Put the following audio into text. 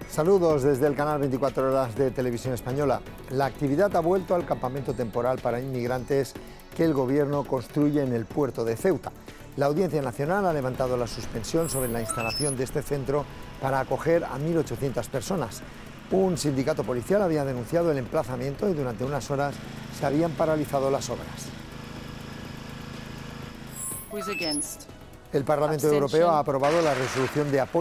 Saludos desde el canal 24 Horas de Televisión Española. La actividad ha vuelto al campamento temporal para inmigrantes que el Gobierno construye en el puerto de Ceuta. La Audiencia Nacional ha levantado la suspensión sobre la instalación de este centro para acoger a 1.800 personas. Un sindicato policial había denunciado el emplazamiento y durante unas horas se habían paralizado las obras. El Parlamento Europeo ha aprobado la resolución de apoyo